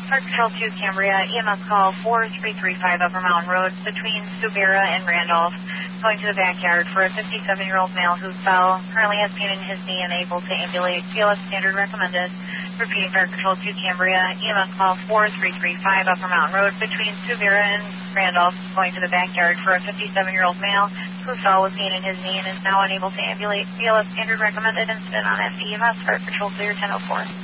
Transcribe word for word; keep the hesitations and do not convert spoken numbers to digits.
Park Patrol two Cambria, E M S call four three three five Upper Mountain Road between Subira and Randolph, going to the backyard for a fifty-seven-year-old male who fell, currently has pain in his knee and able to ambulate. B L S standard recommended. Repeating Park Patrol two Cambria, E M S call four three three five Upper Mountain Road between Subira and Randolph, going to the backyard for a fifty-seven-year-old male who fell with pain in his knee and is now unable to ambulate. B L S standard recommended. Incident on F D E M S, Park Patrol clear ten oh four.